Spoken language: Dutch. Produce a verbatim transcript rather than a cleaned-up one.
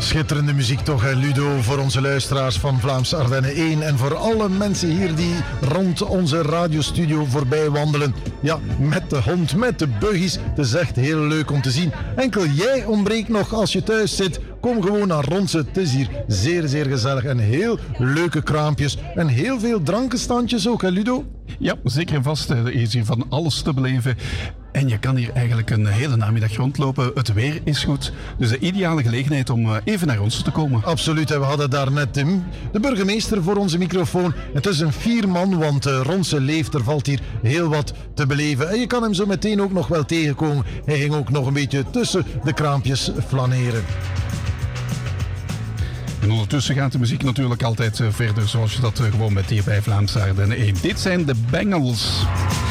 Schitterende muziek toch, hè, Ludo, voor onze luisteraars van Vlaamse Ardennen één en voor alle mensen hier die rond onze radiostudio voorbij wandelen. Ja, met de hond, met de buggies. Het is echt heel leuk om te zien. Enkel jij ontbreekt nog als je thuis zit. Kom gewoon naar Ronse. Het is hier zeer, zeer gezellig en heel leuke kraampjes en heel veel drankenstandjes ook, hè, Ludo? Ja, zeker en vast. Er is hier van alles te beleven. En je kan hier eigenlijk een hele namiddag rondlopen. Het weer is goed. Dus de ideale gelegenheid om even naar ons te komen. Absoluut. En we hadden daar net Tim, de burgemeester, voor onze microfoon. Het is een vier man, want uh, Ronse leeft. Er valt hier heel wat te beleven. En je kan hem zo meteen ook nog wel tegenkomen. Hij ging ook nog een beetje tussen de kraampjes flaneren. En ondertussen gaat de muziek natuurlijk altijd verder, zoals je dat gewoon met hier bij Vlaamse Ardennen één. Dit zijn de Bengals.